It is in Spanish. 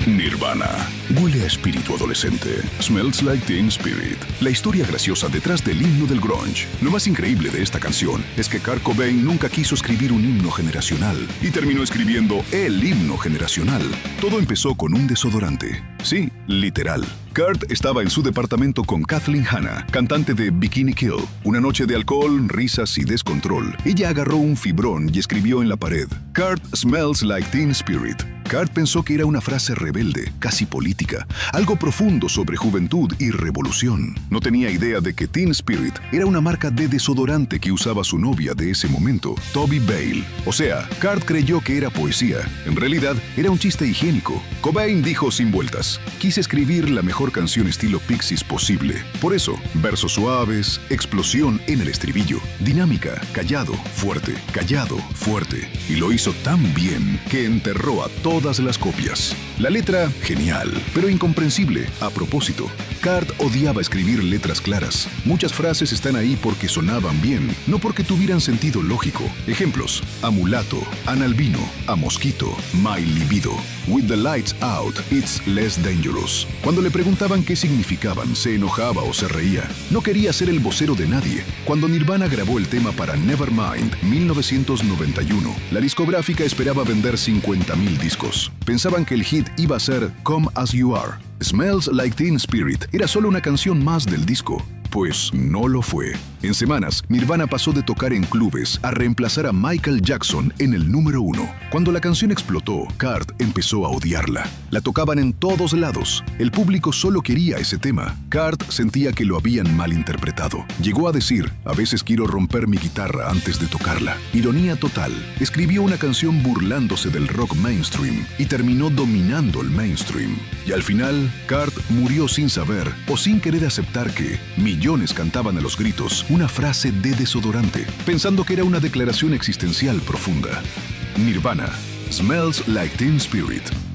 Nirvana. Huele a espíritu adolescente. Smells Like Teen Spirit. La historia graciosa detrás del himno del grunge. Lo más increíble de esta canción es que Kurt Cobain nunca quiso escribir un himno generacional y terminó escribiendo el himno generacional. Todo empezó con un desodorante. Sí, literal. Kurt estaba en su departamento con Kathleen Hanna, cantante de Bikini Kill. Una noche de alcohol, risas y descontrol. Ella agarró un fibrón y escribió en la pared: Kurt smells like Teen Spirit. Kurt pensó que era una frase rebelde, casi política, algo profundo sobre juventud y revolución. No tenía idea de que Teen Spirit era una marca de desodorante que usaba su novia de ese momento, Toby Bale. O sea, Kurt creyó que era poesía. En realidad, era un chiste higiénico. Cobain dijo sin vueltas: quise escribir la mejor canción estilo Pixies posible. Por eso, versos suaves, explosión en el estribillo, dinámica, callado, fuerte, y lo hizo tan bien que enterró a todas las copias. La letra, genial, pero incomprensible. A propósito, Kurt odiaba escribir letras claras. Muchas frases están ahí porque sonaban bien, no porque tuvieran sentido lógico. Ejemplos: a mulato, analbino, a mosquito, my libido. With the lights out, it's less dangerous. Cuando le preguntaban qué significaban, se enojaba o se reía. No quería ser el vocero de nadie. Cuando Nirvana grabó el tema para Nevermind, 1991, la discográfica esperaba vender 50,000 discos. Pensaban que el hit iba a ser Come As You Are. Smells Like Teen Spirit era solo una canción más del disco. Pues no lo fue. En semanas, Nirvana pasó de tocar en clubes a reemplazar a Michael Jackson en el número 1. Cuando la canción explotó, Kurt empezó a odiarla. La tocaban en todos lados. El público solo quería ese tema. Kurt sentía que lo habían malinterpretado. Llegó a decir: a veces quiero romper mi guitarra antes de tocarla. Ironía total. Escribió una canción burlándose del rock mainstream y terminó dominando el mainstream. Y al final, Kurt murió sin saber o sin querer aceptar que millones cantaban a los gritos una frase de desodorante, pensando que era una declaración existencial profunda. Nirvana, Smells Like Teen Spirit.